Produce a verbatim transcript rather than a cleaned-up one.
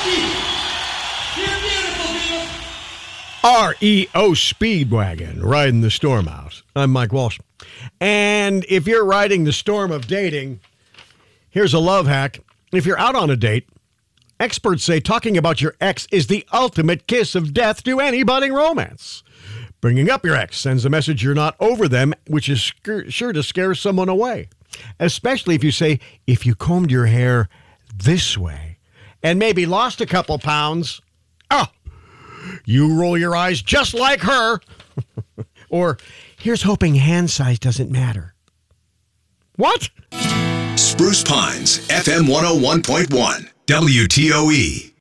R E O Speedwagon, riding the storm out. I'm Mike Walsh. And if you're riding the storm of dating, here's a love hack. If you're out on a date, experts say talking about your ex is the ultimate kiss of death to any budding romance. Bringing up your ex sends a message you're not over them, which is sc- sure to scare someone away. Especially if you say, if you combed your hair this way and maybe lost a couple pounds, oh, you roll your eyes just like her. Or, here's hoping hand size doesn't matter. What? Spruce Pines, F M one oh one point one, W T O E.